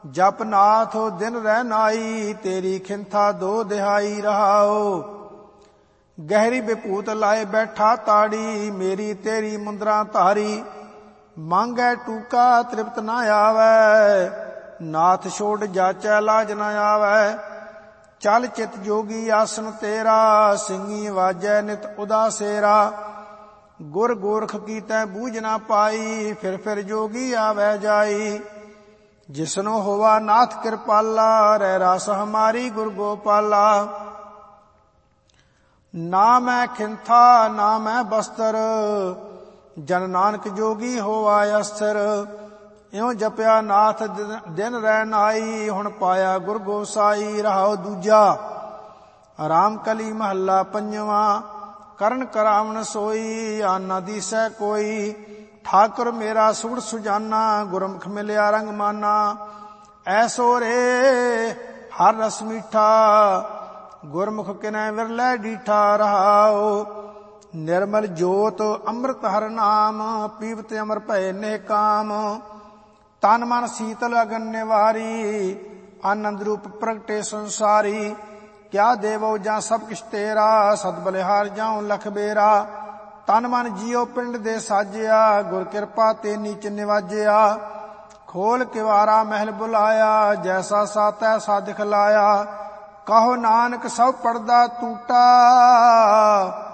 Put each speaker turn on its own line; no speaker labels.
ਜਪ ਨਾਥ ਦਿਨ ਰਹਿ ਨਾਈ, ਤੇਰੀ ਖਿੰਥਾ ਦੋ ਦਿਹਾਈ ਰਹਾਓ। ਗਹਿਰੀ ਵਿਭੂਤ ਲਾਏ ਬੈਠਾ ਤਾੜੀ, ਮੇਰੀ ਤੇਰੀ ਮੁੰਦਰਾ ਧਾਰੀ। ਮੰਗੈ ਟੂਕਾ ਤ੍ਰਿਪਤ ਨਾ ਆਵੈ, ਨਾਥ ਛੋੜ ਜਾਚੈ ਲਾਜ ਨਾ ਆਵੈ। ਚਲ ਚਿਤ ਜੋਗੀ ਆਸਨ ਤੇਰਾ, ਸਿੰਘੀ ਵਾਜੈ ਨਿਤ ਉਦਾਸੇਰਾ। ਗੁਰ ਗੋਰਖ ਕੀਤੈ ਬੂਝ ਨਾ ਪਾਈ, ਫਿਰ ਫਿਰ ਜੋਗੀ ਆਵੈ ਜਾਈ। ਜਿਸਨੋ ਹੋਵਾ ਨਾਥ ਕਿਰਪਾਲਾ, ਰਹਿ ਰਾਸ ਹਮਾਰੀ ਗੁਰ ਗੋਪਾਲਾ। ਨਾ ਮੈਂ ਖਿੰਥਾ ਨਾ ਮੈਂ ਬਸਤਰ, ਜਨ ਨਾਨਕ ਜੋਗੀ ਹੋਵਾ ਅਸਥਿਰ। ਇਉ ਜਪਿਆ ਨਾਥ ਦਿਨ ਰਹਿ ਨਾਈ, ਹੁਣ ਪਾਇਆ ਗੁਰ ਗੋਸਾਈ। ਰਹਾਉ ਦੂਜਾ ਰਾਮ ਕਲੀ ਮਹੱਲਾ ਪੰਜਵਾਂ। ਕਰਨ ਕਰਾਵਣ ਸੋਈ, ਆਨਾ ਦੀਸੈ ਕੋਈ। ਠਾਕੁਰ ਮੇਰਾ ਸੁੜ ਸੁਜਾਨਾ, ਗੁਰਮੁਖ ਮਿਲਿਆ ਰੰਗ ਮਾਨਾ। ਐਸੋ ਰੇ ਹਰ ਰਸ ਮੀਠਾ, ਗੁਰਮੁਖ ਕਿਨੈ ਵਿਰਲੇ ਡੀਠਾ। ਰਹਾਉ ਨਿਰਮਲ ਜੋਤ ਅੰਮ੍ਰਿਤ ਹਰ ਨਾਮ, ਪੀਵਤ ਅਮਰ ਭਏ ਨੇ ਕਾਮ। ਤਨ ਮਨ ਸੀਤਲ ਅਗਨ ਨਿਵਾਰੀ, ਆਨੰਦ ਰੂਪ ਪ੍ਰਗਟੇ ਸੰਸਾਰੀ। ਕਿਆ ਦੇਵੋ ਜਾਂ ਸਭ ਕਿਛ ਤੇਰਾ, ਸਦ ਬਲਿਹਾਰ ਜਾਉ ਲਖ ਬੇਰਾ। ਤਨ ਮਨ ਜੀਉ ਪਿੰਡ ਦੇ ਸਾਜਿਆ, ਗੁਰ ਕਿਰਪਾ ਤੇ ਨੀਚ ਨਿਵਾਜਿਆ। ਖੋਲ ਕਿਵਾਰਾ ਮਹਿਲ ਬੁਲਾਇਆ, ਜੈਸਾ ਸਾਤੈ ਸਾਧ ਖਿਲਾਇਆ। ਕਹੋ ਨਾਨਕ ਸਭ ਪੜਦਾ ਟੂਟਾ,